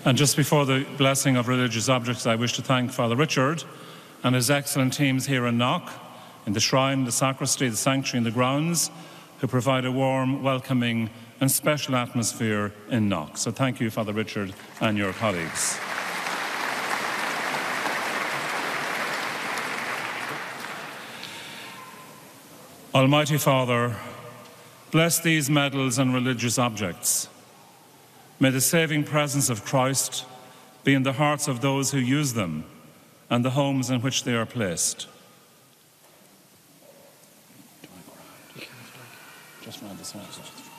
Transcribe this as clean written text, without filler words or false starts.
And just before the blessing of religious objects, I wish to thank Father Richard and his excellent teams here in Knock, in the shrine, the sacristy, the sanctuary and the grounds, who provide a warm, welcoming and special atmosphere in Knock. So thank you, Father Richard, and your colleagues. Almighty Father, bless these medals and religious objects. May the saving presence of Christ be in the hearts of those who use them and the homes in which they are placed. Just round the side.